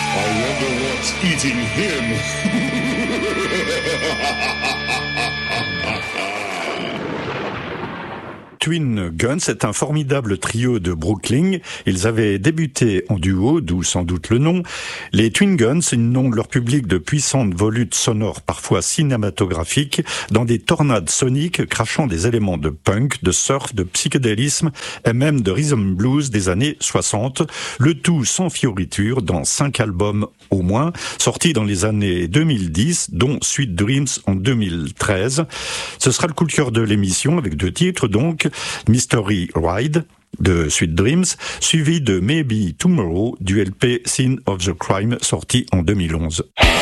I wonder what's eating him. Twin Guns est un formidable trio de Brooklyn. Ils avaient débuté en duo, d'où sans doute le nom. Les Twin Guns inondent leur public de puissantes volutes sonores parfois cinématographiques dans des tornades soniques crachant des éléments de punk, de surf, de psychédélisme et même de rhythm blues des années 60. Le tout sans fioriture dans 5 albums au moins, sortis dans les années 2010, dont Sweet Dreams en 2013. Ce sera le coup de cœur de l'émission avec 2 titres donc. Mystery Ride de Sweet Dreams, suivi de Maybe Tomorrow du LP Scene of the Crime sorti en 2011.